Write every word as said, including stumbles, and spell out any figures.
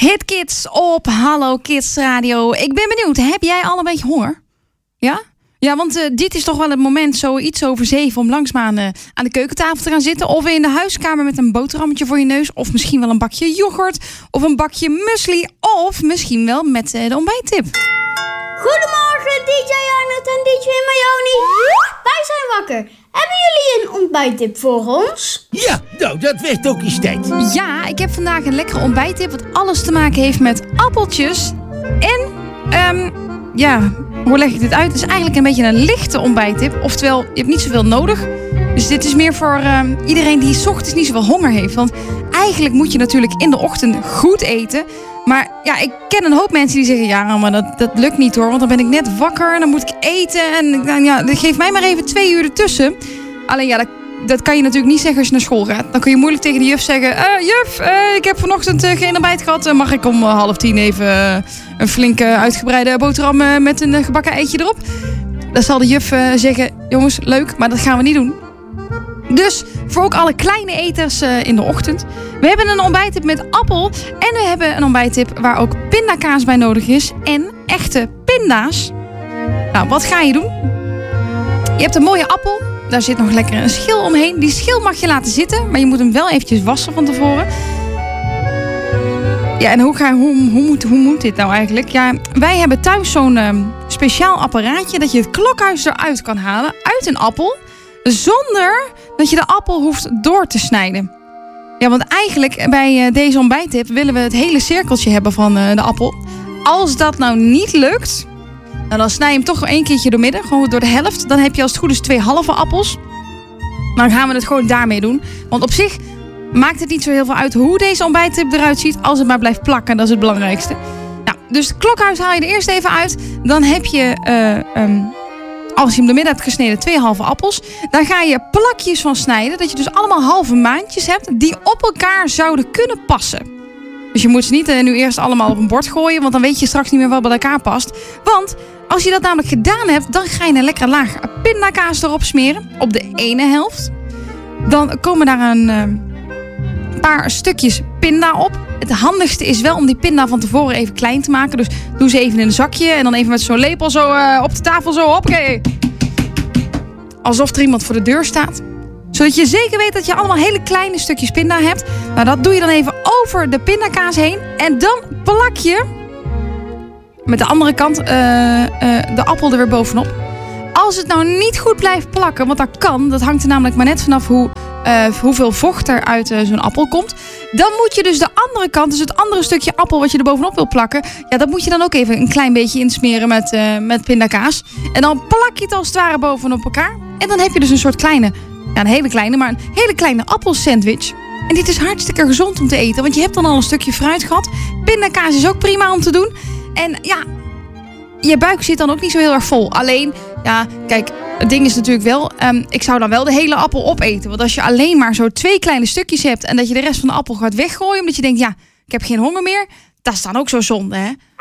Hit Kids op Hallo Kids Radio. Ik ben benieuwd, heb jij al een beetje honger? Ja? Ja, want uh, dit is toch wel het moment, zo iets over zeven, om langzaamaan uh, aan de keukentafel te gaan zitten. Of in de huiskamer met een boterhammetje voor je neus. Of misschien wel een bakje yoghurt. Of een bakje muesli. Of misschien wel met uh, de ontbijttip. Goedemorgen, D J Arnold en D J Mayoni. Wij zijn wakker. Hebben jullie een ontbijttip voor ons? Ja, nou, dat werd ook eens tijd. Ja, ik heb vandaag een lekkere ontbijttip wat alles te maken heeft met appeltjes. En, um, ja, hoe leg ik dit uit? Het is eigenlijk een beetje een lichte ontbijttip. Oftewel, je hebt niet zoveel nodig. Dus dit is meer voor um, iedereen die 's ochtends niet zoveel honger heeft. Want eigenlijk moet je natuurlijk in de ochtend goed eten. Maar ja, ik ken een hoop mensen die zeggen... ja, maar dat, dat lukt niet hoor, want dan ben ik net wakker... en dan moet ik eten en nou, ja, geef mij maar even twee uur ertussen. Alleen ja, dat, dat kan je natuurlijk niet zeggen als je naar school gaat. Dan kun je moeilijk tegen de juf zeggen... Uh, juf, uh, ik heb vanochtend uh, geen ontbijt gehad. Uh, mag ik om uh, half tien even uh, een flinke uitgebreide boterham... Uh, met een uh, gebakken eitje erop? Dan zal de juf uh, zeggen... jongens, leuk, maar dat gaan we niet doen. Dus voor ook alle kleine eters uh, in de ochtend. We hebben een ontbijttip met appel. En we hebben een ontbijttip waar ook pindakaas bij nodig is. En echte pinda's. Nou, wat ga je doen? Je hebt een mooie appel. Daar zit nog lekker een schil omheen. Die schil mag je laten zitten. Maar je moet hem wel eventjes wassen van tevoren. Ja, en hoe, ga, hoe, hoe, moet, hoe moet dit nou eigenlijk? Ja, wij hebben thuis zo'n uh, speciaal apparaatje... dat je het klokhuis eruit kan halen uit een appel... zonder dat je de appel hoeft door te snijden. Ja, want eigenlijk bij deze ontbijttip willen we het hele cirkeltje hebben van de appel. Als dat nou niet lukt, nou dan snij je hem toch nog één keertje door midden. Gewoon door de helft. Dan heb je als het goed is twee halve appels. Dan gaan we het gewoon daarmee doen. Want op zich maakt het niet zo heel veel uit hoe deze ontbijttip eruit ziet. Als het maar blijft plakken, dat is het belangrijkste. Nou, dus het klokhuis haal je er eerst even uit. Dan heb je... Uh, um, Als je hem door midden hebt gesneden, twee halve appels. Dan ga je plakjes van snijden. Dat je dus allemaal halve maandjes hebt die op elkaar zouden kunnen passen. Dus je moet ze niet uh, nu eerst allemaal op een bord gooien. Want dan weet je straks niet meer wat bij elkaar past. Want als je dat namelijk gedaan hebt, dan ga je een lekkere laag pindakaas erop smeren. Op de ene helft. Dan komen daar een uh, paar stukjes pinda op. Het handigste is wel om die pinda van tevoren even klein te maken. Dus doe ze even in een zakje. En dan even met zo'n lepel zo uh, op de tafel zo. Hoppakee. Alsof er iemand voor de deur staat. Zodat je zeker weet dat je allemaal hele kleine stukjes pinda hebt. Nou, dat doe je dan even over de pindakaas heen. En dan plak je met de andere kant uh, uh, de appel er weer bovenop. Als het nou niet goed blijft plakken, want dat kan. Dat hangt er namelijk maar net vanaf hoe... Uh, hoeveel vocht er uit uh, zo'n appel komt. Dan moet je dus de andere kant, dus het andere stukje appel wat je er bovenop wil plakken. Ja, dat moet je dan ook even een klein beetje insmeren met, uh, met pindakaas. En dan plak je het als het ware bovenop elkaar. En dan heb je dus een soort kleine, ja een hele kleine, maar een hele kleine appelsandwich. En dit is hartstikke gezond om te eten, want je hebt dan al een stukje fruit gehad. Pindakaas is ook prima om te doen. En ja, je buik zit dan ook niet zo heel erg vol. Alleen, ja, kijk... Het ding is natuurlijk wel, um, ik zou dan wel de hele appel opeten. Want als je alleen maar zo twee kleine stukjes hebt... en dat je de rest van de appel gaat weggooien... omdat je denkt, ja, ik heb geen honger meer... dat is dan ook zo zonde, hè?